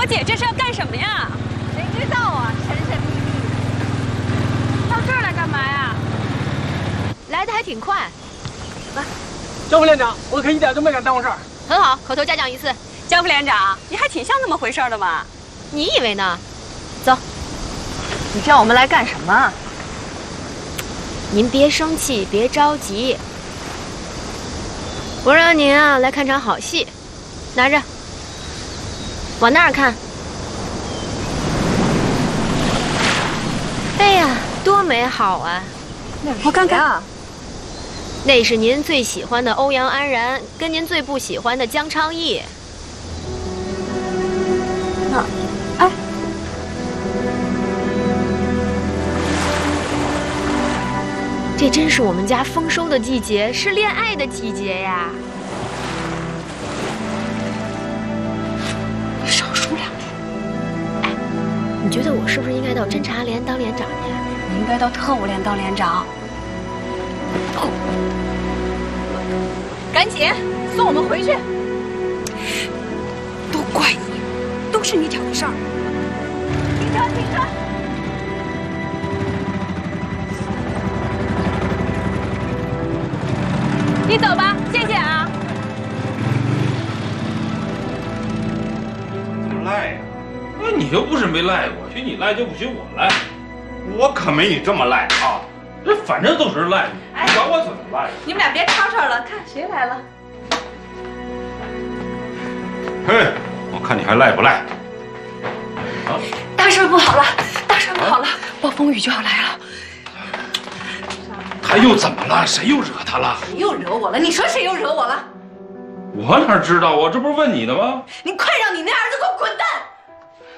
小姐，这是要干什么呀？ 谁知道啊，神神秘秘。 到这儿来干嘛呀？ 来的还挺快。来， 交副连长，我可一点都没敢耽误事儿。 很好，口头嘉奖一次。 焦副连长，你还挺像那么回事的嘛。 你以为呢？走。 你叫我们来干什么？ 您别生气，别着急。我让您啊来看场好戏，拿着，往那儿看。哎呀，多美好啊！ 我看看。 那是您最喜欢的欧阳安然，跟您最不喜欢的江昌义。 哎， 这真是我们家丰收的季节，是恋爱的季节呀！ 你少说两句。 哎，你觉得我是不是应该到侦察连当连长去？ 你应该到特务连当连长。赶紧送我们回去！都怪你，都是你挑的事儿。停车，停车！你走吧，谢谢啊。 怎么赖呀？那你又不是没赖过，许你赖就不许我赖。 我可没你这么赖啊！ 这反正都是赖， 哎， 管我怎么赖？ 你们俩别吵吵了，看谁来了。 嘿，我看你还赖不赖？ 啊！ 大事不好了，大事不好了，暴风雨就要来了。 他又怎么了？谁又惹他了？ 谁又惹我了？你说谁又惹我了？ 我哪知道？我这不是问你的吗？ 你快让你那儿子给我滚！